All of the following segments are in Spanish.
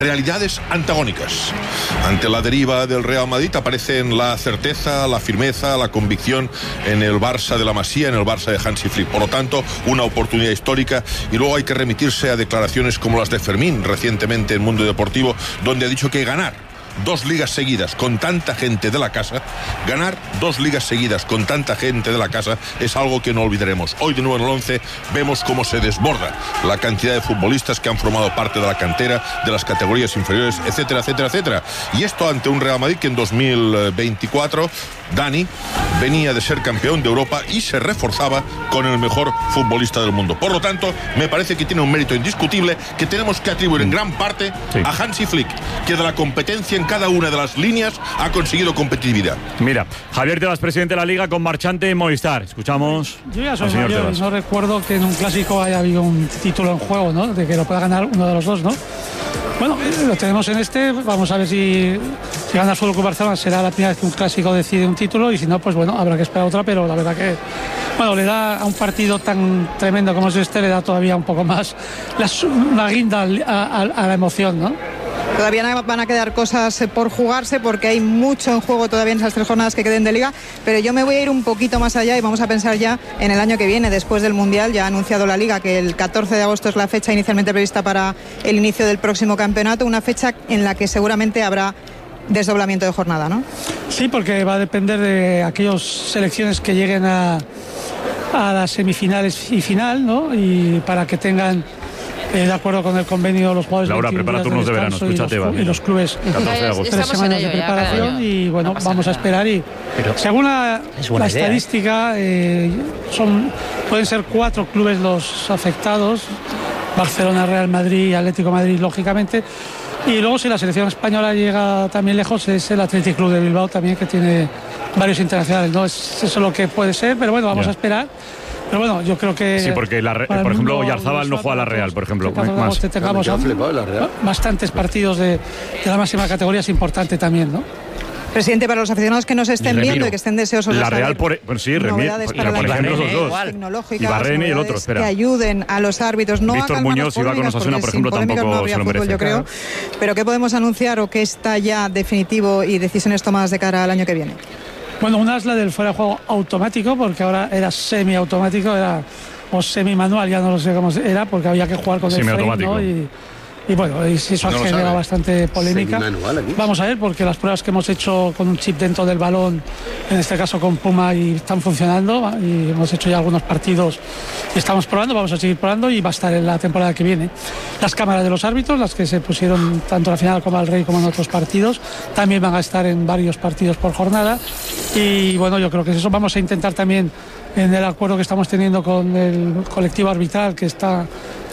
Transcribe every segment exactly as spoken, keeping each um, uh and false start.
Realidades antagónicas. Ante la deriva del Real Madrid aparecen la certeza, la firmeza, la convicción en el Barça de la Masía, en el Barça de Hansi Flick. Por lo tanto, una oportunidad histórica, y luego hay que remitirse a declaraciones como las de Fermín recientemente en Mundo Deportivo, donde ha dicho que ganar dos ligas seguidas con tanta gente de la casa, ganar dos ligas seguidas con tanta gente de la casa es algo que no olvidaremos. Hoy de nuevo en el once vemos cómo se desborda la cantidad de futbolistas que han formado parte de la cantera, de las categorías inferiores, etcétera, etcétera, etcétera. Y esto ante un Real Madrid que en dos mil veinticuatro, Dani, venía de ser campeón de Europa y se reforzaba con el mejor futbolista del mundo. Por lo tanto, me parece que tiene un mérito indiscutible que tenemos que atribuir en gran parte sí. a Hansi Flick, que de la competencia en cada una de las líneas ha conseguido competitividad. Mira, Javier Tebas, presidente de la Liga, con marchante en Movistar. Escuchamos. Yo ya soy mayor, no recuerdo que en un clásico haya habido un título en juego, ¿no? De que lo pueda ganar uno de los dos, ¿no? Bueno, lo tenemos en este, vamos a ver si, si gana el Fútbol Club Barcelona, será la primera vez que un clásico decide un título, y si no, pues bueno, habrá que esperar otra, pero la verdad que, bueno, le da a un partido tan tremendo como es este, le da todavía un poco más la, una guinda a, a, a la emoción, ¿no? Todavía van a quedar cosas por jugarse porque hay mucho en juego todavía en esas tres jornadas que queden de Liga, pero yo me voy a ir un poquito más allá y vamos a pensar ya en el año que viene, después del Mundial. Ya ha anunciado la Liga que el catorce de agosto es la fecha inicialmente prevista para el inicio del próximo campeonato, una fecha en la que seguramente habrá desdoblamiento de jornada, ¿no? Sí, porque va a depender de aquellas selecciones que lleguen a, a las semifinales y final, ¿no? Y para que tengan Eh, de acuerdo con el convenio, los jugadores. Laura, prepara turnos de verano, escúchate, y los, y los clubes catorce de agosto. Tres semanas ello, de preparación ya, y bueno, no vamos nada. a esperar y Pero según la, la idea, estadística eh, son pueden ser cuatro clubes los afectados: Barcelona, Real Madrid y Atlético de Madrid, lógicamente. Y luego, si la selección española llega también lejos, es el Athletic Club de Bilbao también, que tiene varios internacionales, ¿no? Es, eso es lo que puede ser, pero bueno, vamos ya. a esperar. Pero bueno, yo creo que... Sí, porque, la, por ejemplo, Oyarzábal no juega a la Real, por ejemplo. Más. Tengamos bastantes partidos de, de la máxima categoría, es importante también, ¿no? Presidente, para los aficionados que nos estén Remiro. viendo y que estén deseosos la de saber Real por, bueno, sí, Remiro, para por ejemplo, los dos. Tecnológicas, Ibarrene y el otro, espera. Que ayuden a los árbitros. No Víctor Muñoz, si va con Osasuna, por ejemplo, tampoco no se lo fútbol, merece. Yo creo. Pero ¿qué podemos anunciar o qué está ya definitivo y decisiones tomadas de cara al año que viene? Bueno, una es la del fuera de juego automático, porque ahora era semiautomático, era o semi-manual, ya no lo sé cómo era, porque había que jugar con el frame, ¿no? Y, y bueno, eso ha no generado bastante polémica. Vamos a ver, porque las pruebas que hemos hecho con un chip dentro del balón, en este caso con Puma, y están funcionando, y hemos hecho ya algunos partidos y estamos probando, vamos a seguir probando, y va a estar en la temporada que viene. Las cámaras de los árbitros, las que se pusieron tanto en la final como al Rey como en otros partidos, también van a estar en varios partidos por jornada, y bueno, yo creo que eso vamos a intentar también en el acuerdo que estamos teniendo con el colectivo arbitral, que está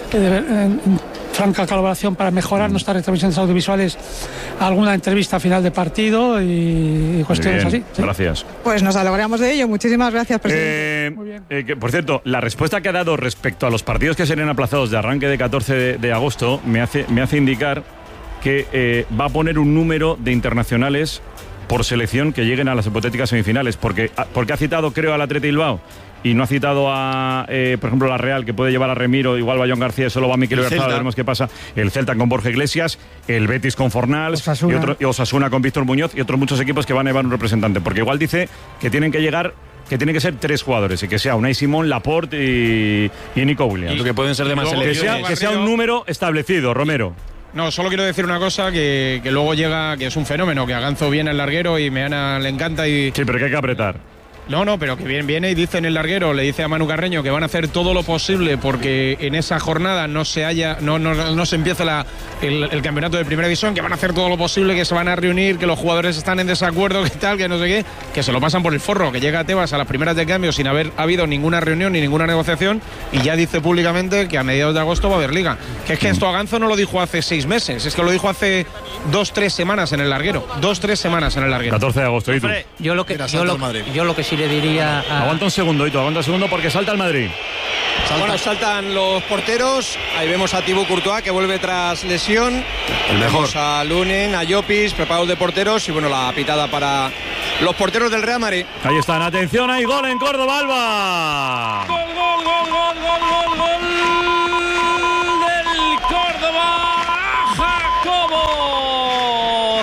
en franca colaboración para mejorar nuestras retransmisiones audiovisuales, alguna entrevista final de partido y cuestiones así. ¿sí? Gracias. Pues nos alegramos de ello. Muchísimas gracias, presidente. Eh, Muy bien. Eh, que, por cierto, la respuesta que ha dado respecto a los partidos que serían aplazados de arranque de catorce de, de agosto me hace, me hace indicar que eh, va a poner un número de internacionales por selección que lleguen a las hipotéticas semifinales, porque, porque ha citado, creo, al Athletic Bilbao y no ha citado a, eh, por ejemplo, la Real, que puede llevar a Remiro, igual va John García, solo va Mikel Oyarzabal, veremos qué pasa, el Celta con Borja Iglesias, el Betis con Fornals, Osasuna. Y, otro, y Osasuna con Víctor Muñoz y otros muchos equipos que van a llevar un representante, porque igual dice que tienen que llegar, que tienen que ser tres jugadores, y que sea Unai Simón, Laporte y, y Nico Williams. Y que pueden ser de más que sea, que sea un número establecido, Romero. No, solo quiero decir una cosa, que, que luego llega, que es un fenómeno, que a Ganzo viene el larguero y Meana le encanta y... Sí, pero que hay que apretar. No, no, pero que viene, viene y dice en el larguero, le dice a Manu Carreño que van a hacer todo lo posible porque en esa jornada no se haya, no, no, no se empiece la, el, el campeonato de primera división, que van a hacer todo lo posible, que se van a reunir, que los jugadores están en desacuerdo, que tal, que no sé qué, que se lo pasan por el forro, que llega Tebas a las primeras de cambio sin haber habido ninguna reunión ni ninguna negociación y ya dice públicamente que a mediados de agosto va a haber liga. Que es que esto a Ganzo no lo dijo hace seis meses, es que lo dijo hace dos, tres semanas en el larguero, dos, tres semanas en el larguero. catorce de agosto, ¿y tú? Yo lo que, yo lo, yo lo que sí le diría a... Aguanta un segundo, Hito, aguanta un segundo porque salta el Madrid. Salta. Bueno, saltan los porteros. Ahí vemos a Thibaut Courtois, que vuelve tras lesión. El mejor. Vemos a Lunen, a Llopis, preparados de porteros. Y bueno, la pitada para los porteros del Real Madrid. Ahí están, atención, hay gol en Córdoba, Alba. Gol, gol, gol, gol, gol, gol, gol del Córdoba. Jacobo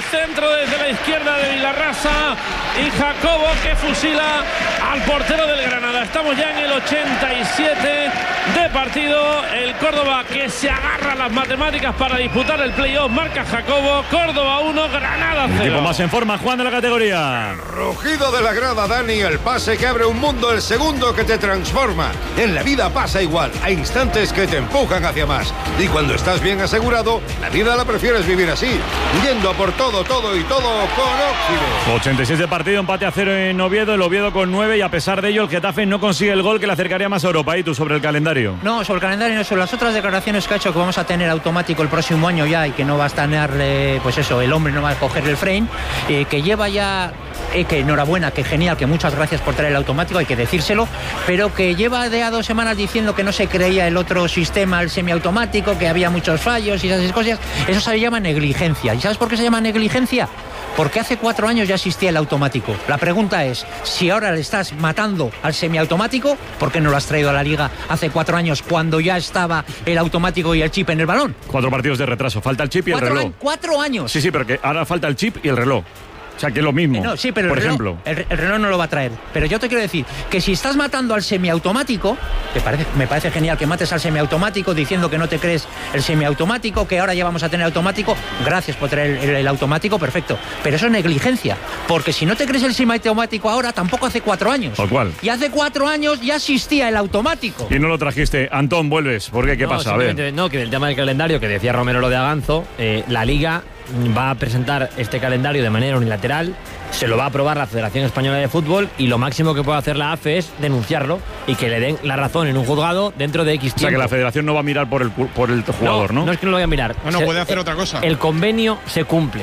centro desde la izquierda de Vilarrasa y Jacobo que fusila al portero del Granada. Estamos ya en el ochenta y siete de partido. El Córdoba que se agarra a las matemáticas para disputar el playoff. Marca Jacobo. Córdoba uno, Granada cero. El equipo más en forma, Juan, de la categoría. Rugido de la grada, Dani. El pase que abre un mundo, el segundo que te transforma. En la vida pasa igual. Hay instantes que te empujan hacia más. Y cuando estás bien asegurado, la vida la prefieres vivir así. Yendo a por todo, todo y todo con Óxido. ochenta y seis de partido, empate a cero en Oviedo. El Oviedo con nueve y a pesar de ello el Getafe no consigue el gol que le acercaría más a Europa. ¿Y tú sobre el calendario? No, sobre el calendario no, sobre las otras declaraciones que ha hecho que vamos a tener automático el próximo año ya y que no va a estanearle, pues eso, el hombre no va a cogerle el frame, eh, que lleva ya... Eh, que enhorabuena, que genial, que muchas gracias por traer el automático, hay que decírselo, pero que lleva de a dos semanas diciendo que no se creía el otro sistema, el semiautomático, que había muchos fallos y esas cosas. Eso se llama negligencia. ¿Y sabes por qué se llama negligencia? Porque hace cuatro años ya existía el automático. La pregunta es, si ahora le estás matando al semiautomático, ¿por qué no lo has traído a la Liga hace cuatro años cuando ya estaba el automático y el chip en el balón? Cuatro partidos de retraso, falta el chip y el ¿Cuatro reloj. An- cuatro años. Sí, sí, pero que ahora falta el chip y el reloj. O sea, que es lo mismo. No, sí, pero por el reloj, ejemplo. El, el reloj no lo va a traer. Pero yo te quiero decir que si estás matando al semiautomático, que parece, me parece genial que mates al semiautomático diciendo que no te crees el semiautomático, que ahora ya vamos a tener automático, gracias por traer el, el, el automático, perfecto. Pero eso es negligencia, porque si no te crees el semiautomático ahora, tampoco hace cuatro años. Tal cual. Y hace cuatro años ya existía el automático. Y no lo trajiste. Antón, vuelves. ¿Por qué? ¿Qué no, pasa? A ver. No, que el tema del calendario, que decía Romero lo de Aganzo, eh, la Liga va a presentar este calendario de manera unilateral, se lo va a aprobar la Federación Española de Fútbol y lo máximo que puede hacer la A F E es denunciarlo y que le den la razón en un juzgado dentro de X tiempo. O sea, que la Federación no va a mirar por el, por el jugador, ¿no? No, no es que no lo vaya a mirar. No, no, se, puede hacer eh, otra cosa. El convenio se cumple.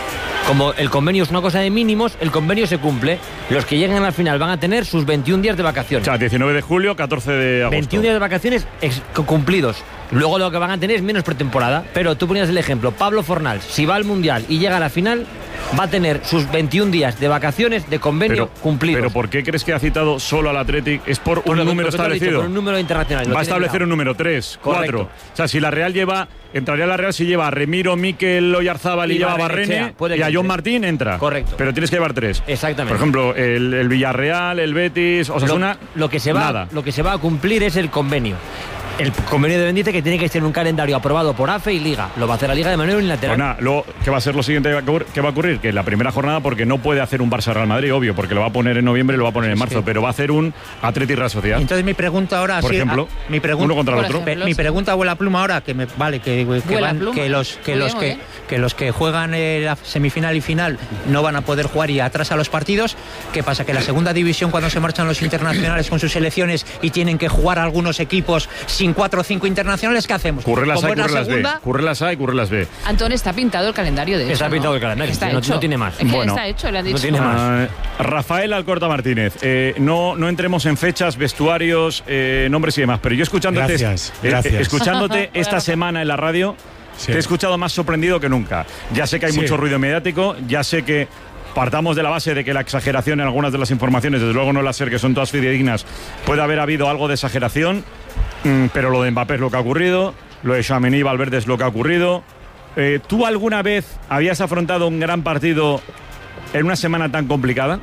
Como el convenio es una cosa de mínimos, el convenio se cumple. Los que lleguen al final van a tener sus veintiún días de vacaciones. O sea, diecinueve de julio, catorce de agosto. veintiún días de vacaciones ex- cumplidos. Luego lo que van a tener es menos pretemporada. Pero tú ponías el ejemplo, Pablo Fornals, si va al Mundial y llega a la final, va a tener sus veintiún días de vacaciones de convenio pero, cumplidos. Pero ¿por qué crees que ha citado solo al Athletic? ¿Es por, por un lo, número lo establecido? Dicho, por un número internacional. Va a establecer un número, tres, cuatro. O sea, si la Real lleva, entraría la Real si lleva a Remiro, Mikel, Oyarzábal y, y lleva a Barrene, y a John Martín entra. Correcto. Pero tienes que llevar tres. Exactamente. Por ejemplo, el, el Villarreal, el Betis, Osasuna, lo, lo que se va, nada. Lo que se va a cumplir es el convenio. El convenio de dice que tiene que ser un calendario aprobado por A F E y Liga. Lo va a hacer la Liga de manera unilateral. Pues nada, luego, ¿qué va a ser lo siguiente que va a ocurrir? Que la primera jornada, porque no puede hacer un Barça-Real Madrid, obvio, porque lo va a poner en noviembre y lo va a poner en marzo, sí. Pero va a hacer un Atleti Real Sociedad. Entonces mi pregunta ahora... Por sí, ejemplo, a, mi pregunta, uno contra el otro. Pe, mi pregunta vuela pluma ahora, que me vale, que, que, van, pluma, que los, que, los que, que los que juegan eh, la semifinal y final no van a poder jugar y atrasa los partidos. ¿Qué pasa? Que la segunda división, cuando se marchan los internacionales con sus selecciones y tienen que jugar algunos equipos sin cuatro o cinco internacionales, ¿qué hacemos? Currelas A y currelas B. Currelas A y currelas B. Antón, está pintado el calendario de hecho. Está pintado ¿no? el calendario, está no, hecho. no tiene más. Es que bueno, está hecho, le han dicho. No tiene más. Uh, Rafael Alcorta Martínez, eh, no, no entremos en fechas, vestuarios, eh, nombres y demás, pero yo escuchándote, gracias, eh, gracias. escuchándote esta semana en la radio, sí. Te he escuchado más sorprendido que nunca. Ya sé que hay sí. mucho ruido mediático, ya sé que partamos de la base de que la exageración en algunas de las informaciones, desde luego no las ser que son todas fidedignas, puede haber habido algo de exageración, mm, pero lo de Mbappé es lo que ha ocurrido, lo de Tchouaméni y Valverde es lo que ha ocurrido. Eh, ¿Tú alguna vez habías afrontado un gran partido en una semana tan complicada?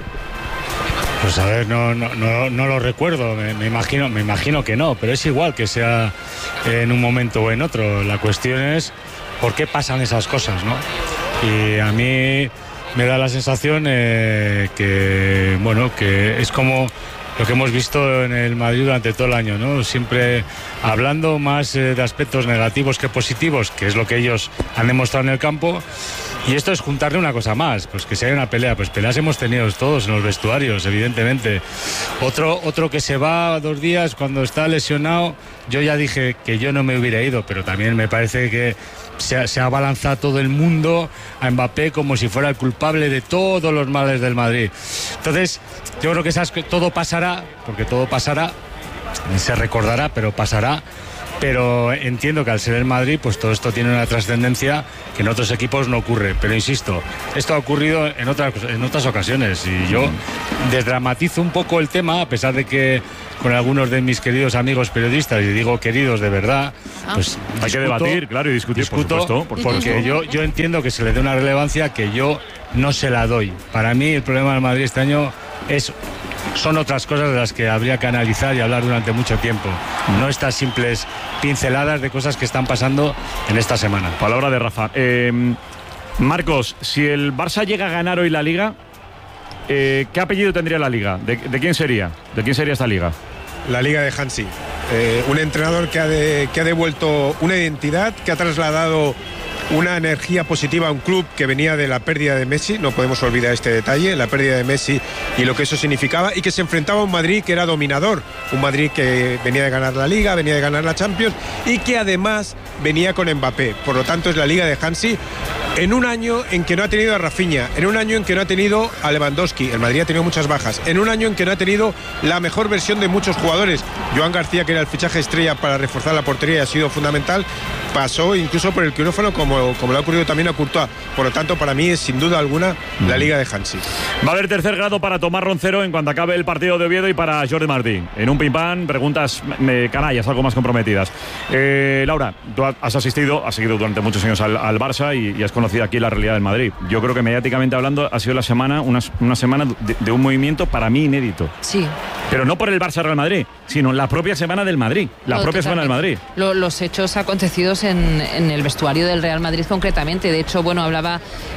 Pues a ver, no, no, no, no lo recuerdo, me, me, imagino, me imagino que no, pero es igual que sea en un momento o en otro. La cuestión es por qué pasan esas cosas, ¿no? Y a mí me da la sensación eh, que, bueno, que es como lo que hemos visto en el Madrid durante todo el año, ¿no? Siempre hablando más eh, de aspectos negativos que positivos, que es lo que ellos han demostrado en el campo. Y esto es juntarle una cosa más, pues que si hay una pelea, pues peleas hemos tenido todos en los vestuarios, evidentemente. Otro, otro que se va dos días cuando está lesionado, yo ya dije que yo no me hubiera ido, pero también me parece que se ha, se ha balanzado todo el mundo a Mbappé como si fuera el culpable de todos los males del Madrid. Entonces, yo creo que esas, todo pasará, porque todo pasará, se recordará, pero pasará. pero entiendo que al ser el Madrid, pues todo esto tiene una trascendencia que en otros equipos no ocurre. Pero insisto, esto ha ocurrido en otras, en otras ocasiones y yo desdramatizo un poco el tema, a pesar de que con algunos de mis queridos amigos periodistas, y digo queridos de verdad, ah. pues hay que debatir, claro, y discutir, discuto, por supuesto, por porque supuesto. yo, yo entiendo que se le dé una relevancia que yo no se la doy. Para mí el problema del Madrid este año es... son otras cosas de las que habría que analizar y hablar durante mucho tiempo. No estas simples pinceladas de cosas que están pasando en esta semana. Palabra de Rafa. Eh, Marcos, si el Barça llega a ganar hoy la Liga, eh, ¿qué apellido tendría la Liga? ¿De, de quién sería? ¿De quién sería esta Liga? La Liga de Hansi. Eh, un entrenador que ha, de, que ha devuelto una identidad, que ha trasladado una energía positiva a un club que venía de la pérdida de Messi, no podemos olvidar este detalle, la pérdida de Messi y lo que eso significaba, y que se enfrentaba a un Madrid que era dominador, un Madrid que venía de ganar la Liga, venía de ganar la Champions y que además venía con Mbappé. Por lo tanto es la Liga de Hansi en un año en que no ha tenido a Rafinha, en un año en que no ha tenido a Lewandowski, el Madrid ha tenido muchas bajas, en un año en que no ha tenido la mejor versión de muchos jugadores. Joan García, que era el fichaje estrella para reforzar la portería y ha sido fundamental, pasó incluso por el quirófano como, como le ha ocurrido también a Courtois. Por lo tanto, para mí es sin duda alguna la Liga de Hansi. Va a haber tercer grado para Tomás Roncero en cuanto acabe el partido de Oviedo y para Jordi Martí. En un pim pam, preguntas me, canallas, algo más comprometidas. Eh, Laura, tú has asistido, has seguido durante muchos años al, al Barça y, y has conocido aquí la realidad del Madrid. Yo creo que mediáticamente hablando ha sido la semana, una, una semana de, de un movimiento para mí inédito. Sí. Pero no por el Barça Real Madrid, sino la propia semana del Madrid. La no, propia totalmente. semana del Madrid. Lo, los hechos acontecidos en, en el vestuario del Real Madrid concretamente. De hecho, bueno, hablaba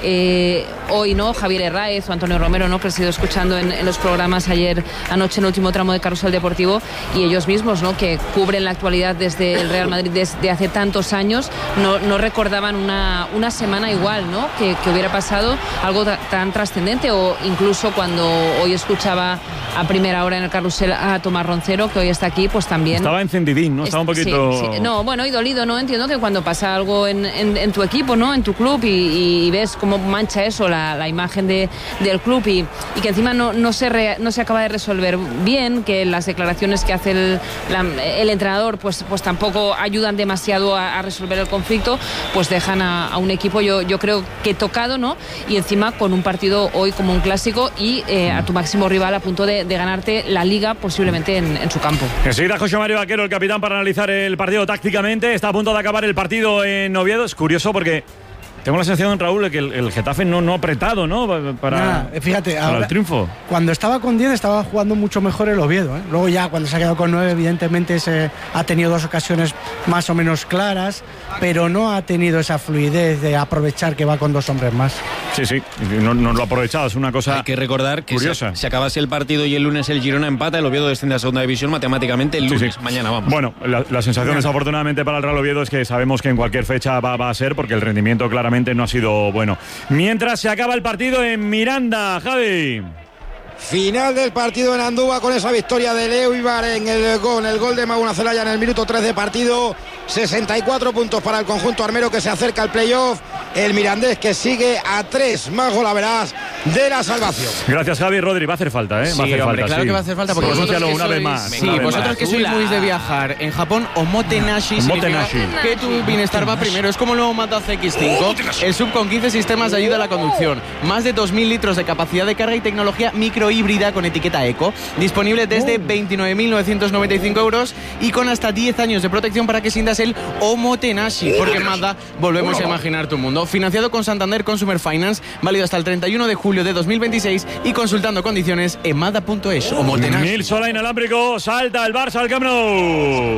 eh, hoy, ¿no? Javier Herráez o Antonio Romero, ¿no? Que les he ido escuchando en, en los programas ayer anoche en el último tramo de Carrusel Deportivo, y ellos mismos, ¿no? Que cubren la actualidad desde el Real Madrid desde hace tantos años, no, no recordaban una, una semana igual, ¿no? Que, que hubiera pasado algo tan trascendente, o incluso cuando hoy escuchaba a primera hora en el Carrusel a Tomás Roncero, que hoy está aquí, pues también... Estaba encendidín, ¿no? Estaba un poquito... Sí, sí. No, bueno, y dolido, ¿no? Entiendo que cuando pasa algo en, en, en tu equipo, ¿no? En tu club y, y ves cómo mancha eso la, la imagen de, del club y, y que encima no, no, se re, no se acaba de resolver bien, que las declaraciones que hace el, la, el entrenador pues, pues tampoco ayudan demasiado a, a resolver el conflicto, pues dejan a, a un equipo, yo, yo creo que tocado, ¿no? Y encima con un partido hoy como un clásico y eh, a tu máximo rival a punto de, de ganarte la Liga posiblemente en, en su campo. Enseguida José Mario Vaquero, el capitán, para analizar el partido tácticamente. Está a punto de acabar el partido en Oviedo. Es curioso porque tengo la sensación, Raúl, de que el, el Getafe no, no ha apretado, ¿no? Para, Nah, fíjate, para ahora, el triunfo. Cuando estaba con diez estaba jugando mucho mejor el Oviedo, ¿eh? Luego ya cuando se ha quedado con nueve, evidentemente se ha tenido dos ocasiones más o menos claras, pero no ha tenido esa fluidez de aprovechar que va con dos hombres más. Sí, sí, no, no lo ha aprovechado, es una cosa. Hay que recordar que curiosa. Si, si acabase el partido y el lunes el Girona empata, el Oviedo desciende a segunda división matemáticamente el lunes, sí, sí. Mañana vamos. Bueno, la, la sensación desafortunadamente para el Real Oviedo es que sabemos que en cualquier fecha va, va a ser, porque el rendimiento claramente no ha sido bueno. Mientras se acaba el partido en Miranda, Javi. Final del partido en Andúba con esa victoria de Leo Ibar en el gol, el gol de Maguna Zelaya en el minuto tres de partido. sesenta y cuatro puntos para el conjunto armero que se acerca al playoff. El mirandés que sigue a tres más golaveras de la salvación. Gracias, Javi. Rodri, va a hacer falta, ¿eh? Sí, va a hacer hombre, falta, claro sí. que va a hacer falta porque sí. vosotros que una sois, vez más. sí, vez vosotros más. que sois muy de viajar en Japón, omotenashi significa que tu bienestar va primero. Es como el nuevo Mazda C X cinco, el sub con quince sistemas de ayuda a la conducción, más de dos mil litros de capacidad de carga y tecnología microhíbrida con etiqueta eco, disponible desde veintinueve mil novecientos noventa y cinco euros y con hasta diez años de protección para que sientas el omotenashi, porque en Mazda volvemos a imaginar tu mundo. Financiado con Santander Consumer Finance, válido hasta el treinta y uno de julio de dos mil veintiséis y consultando condiciones en mazda punto es. Omotenashi. Mil sola inalámbrico, salta el Barça al Camp Nou.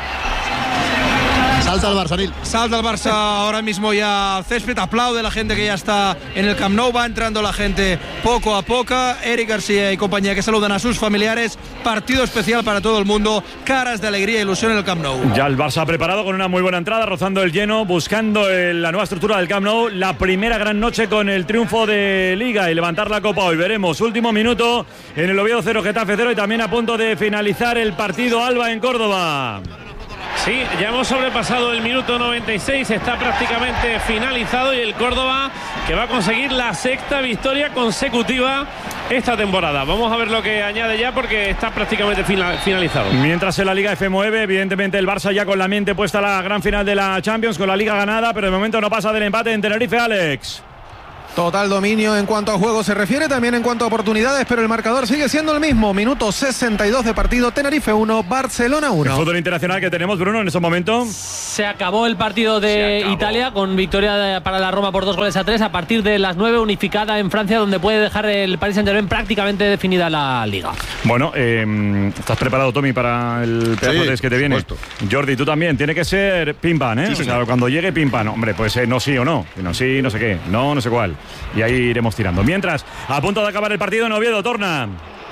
Salta el Barça, Nil. Salta el Barça ahora mismo ya al césped, aplaude la gente que ya está en el Camp Nou, va entrando la gente poco a poco, Eric García y compañía que saludan a sus familiares, partido especial para todo el mundo, caras de alegría e ilusión en el Camp Nou. Ya el Barça preparado con una muy buena entrada, rozando el lleno, buscando el, la nueva estructura del Camp Nou, la primera gran noche con el triunfo de Liga y levantar la copa hoy, veremos, último minuto en el Oviedo cero, Getafe cero y también a punto de finalizar el partido Alba en Córdoba. Sí, ya hemos sobrepasado el minuto noventa y seis, está prácticamente finalizado y el Córdoba que va a conseguir la sexta victoria consecutiva esta temporada. Vamos a ver lo que añade ya porque está prácticamente finalizado. Mientras en la Liga F mueve, evidentemente el Barça ya con la mente puesta a la gran final de la Champions, con la Liga ganada, pero de momento no pasa del empate en Tenerife, Alex. Total dominio en cuanto a juego se refiere, también en cuanto a oportunidades, pero el marcador sigue siendo el mismo. Minuto sesenta y dos de partido, Tenerife uno, Barcelona uno. El fútbol internacional que tenemos, Bruno, en estos momentos. Se acabó el partido de Italia con victoria para la Roma por dos goles a tres. A partir de las nueve, unificada en Francia, donde puede dejar el Paris Saint-Germain prácticamente definida la Liga. Bueno, eh, ¿estás preparado, Tommy, para el pedazo sí, de que te viene? Supuesto. Jordi, tú también. Tiene que ser pim pam, ¿eh? Sí, o sea, cuando llegue pim pam. Hombre, pues eh, no sí o no. No sí, no sé qué. No, no sé cuál. Y ahí iremos tirando. Mientras, a punto de acabar el partido en Oviedo, Torna.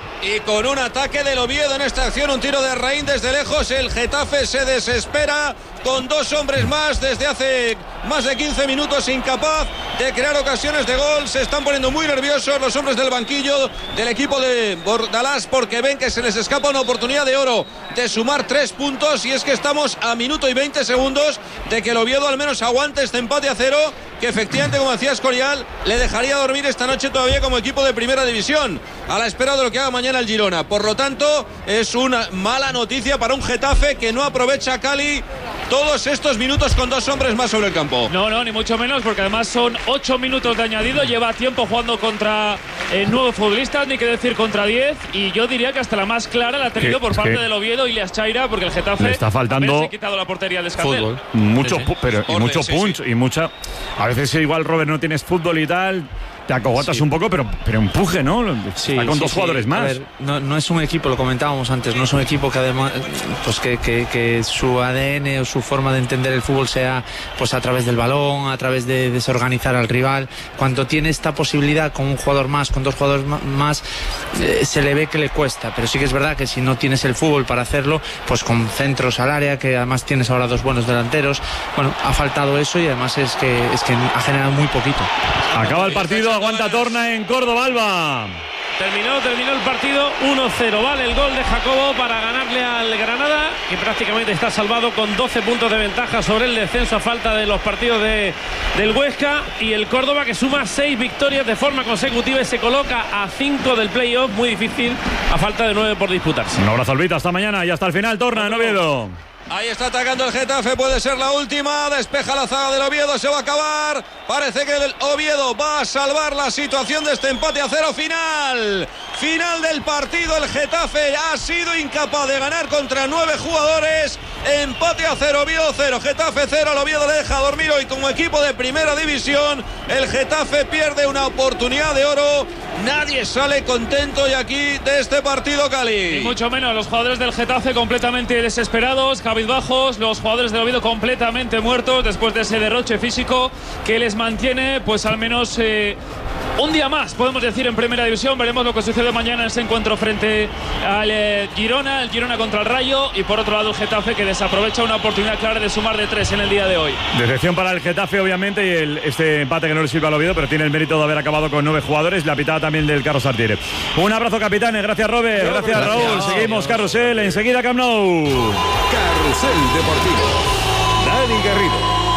Y con un ataque del Oviedo en esta acción, un tiro de Raín desde lejos, el Getafe se desespera con dos hombres más desde hace más de quince minutos, incapaz de crear ocasiones de gol. Se están poniendo muy nerviosos los hombres del banquillo del equipo de Bordalás porque ven que se les escapa una oportunidad de oro de sumar tres puntos, y es que estamos a minuto y veinte segundos de que el Oviedo al menos aguante este empate a cero, que efectivamente, como decía Escorial, le dejaría dormir esta noche todavía como equipo de primera división, a la espera de lo que haga mañana el Girona. Por lo tanto, es una mala noticia para un Getafe que no aprovecha a Cali todos estos minutos con dos hombres más sobre el campo. No, no, ni mucho menos, porque además son ocho minutos de añadido, lleva tiempo jugando contra eh, nuevos futbolistas, ni que decir contra diez, y yo diría que hasta la más clara la ha tenido que, por parte que del Oviedo y Ilias Chaira, porque el Getafe le está faltando se ha quitado la portería de Escandel. Mucho, Sí, sí. pero y Orden, mucho sí, punch sí. y mucha. A veces igual, Robert, no tienes fútbol y tal, te acogotas sí. un poco, pero, pero empuje, ¿no? Sí, Está con sí, dos sí. jugadores más. A ver, no, no es un equipo, lo comentábamos antes, no es un equipo que además, pues que, que, que su A D N o su forma de entender el fútbol sea pues a través del balón, a través de desorganizar al rival. Cuando tiene esta posibilidad con un jugador más, con dos jugadores más, eh, se le ve que le cuesta. Pero sí que es verdad que si no tienes el fútbol para hacerlo, pues con centros al área, que además tienes ahora dos buenos delanteros, bueno, ha faltado eso y además es que, es que ha generado muy poquito. Acaba el partido, aguanta Torna en Córdoba, Alba. Terminó, terminó el partido uno cero. Vale el gol de Jacobo para ganarle al Granada, que prácticamente está salvado con doce puntos de ventaja sobre el descenso a falta de los partidos de, del Huesca. Y el Córdoba, que suma seis victorias de forma consecutiva y se coloca a cinco del playoff. Muy difícil a falta de nueve por disputarse. Un abrazo, Albita, hasta mañana y hasta el final. Torna en Oviedo. Ahí está atacando el Getafe, puede ser la última, despeja la zaga del Oviedo, se va a acabar, parece que el Oviedo va a salvar la situación de este empate a cero final, final del partido. El Getafe ha sido incapaz de ganar contra nueve jugadores, empate a cero, Oviedo cero, Getafe cero, el Oviedo le deja dormir hoy como equipo de primera división, el Getafe pierde una oportunidad de oro, nadie sale contento y aquí de este partido, Cali. Ni mucho menos, los jugadores del Getafe completamente desesperados, bajos, los jugadores del Oviedo completamente muertos después de ese derroche físico que les mantiene pues al menos eh, un día más, podemos decir, en primera división. Veremos lo que sucede mañana en ese encuentro frente al eh, Girona, el Girona contra el Rayo, y por otro lado el Getafe, que desaprovecha una oportunidad clara de sumar de tres en el día de hoy. Decepción para el Getafe, obviamente, y el, este empate que no le sirve al Oviedo, pero tiene el mérito de haber acabado con nueve jugadores, la pitada también del Carlos Sartiere. Un abrazo, capitanes, gracias Robert, gracias, gracias Raúl, seguimos Carrusel, enseguida Camp Nou. Carrusel Deportivo. Dani Garrido.